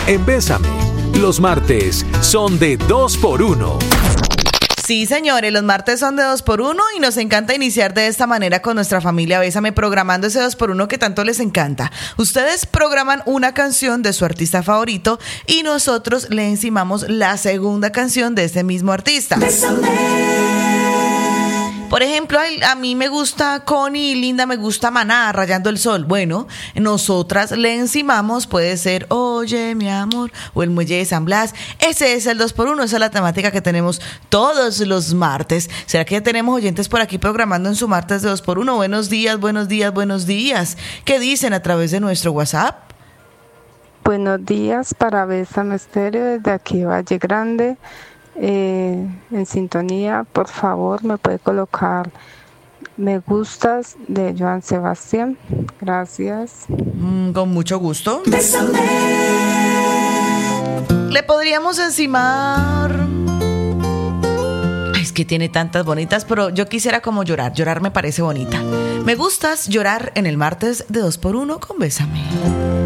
en Bésame. Los martes son de 2x1. Sí, señores, los martes son de 2x1 y nos encanta iniciar de esta manera con nuestra familia Bésame, programando ese 2x1 que tanto les encanta. Ustedes programan una canción de su artista favorito y nosotros le encimamos la segunda canción de ese mismo artista. Bésame. Por ejemplo, a mí me gusta Connie y Linda, me gusta Maná, Rayando el Sol. Bueno, nosotras le encimamos, puede ser Oye, mi amor, o El Muelle de San Blas. Ese es el 2x1, esa es la temática que tenemos todos los martes. ¿Será que ya tenemos oyentes por aquí programando en su martes de 2x1? Buenos días, buenos días, buenos días. ¿Qué dicen a través de nuestro WhatsApp? Buenos días para Bésame Estéreo desde aquí Valle Grande. En sintonía, por favor, me puede colocar Me Gustas de Joan Sebastián. Gracias. Con mucho gusto. Bésame. Le podríamos encimar. Ay, es que tiene tantas bonitas, pero yo quisiera como llorar. Llorar me parece bonita. Me Gustas, llorar en el martes de 2x1 con Bésame.